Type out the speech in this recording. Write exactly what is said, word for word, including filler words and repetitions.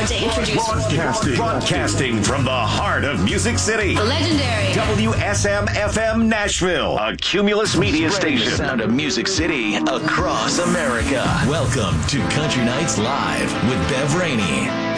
like to introduce Broadcasting. Broadcasting from the heart of Music City. the legendary W S M F M Nashville, a Cumulus media Spreading the station. sound of Music City across America. Welcome to Country Nights Live with Bev Rainey.